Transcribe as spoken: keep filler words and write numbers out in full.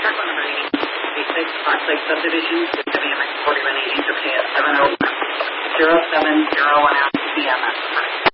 eighty-six, Fox Lake subdivision, W M X forty-one eighty, okay, at seven oh zero seven zero one P M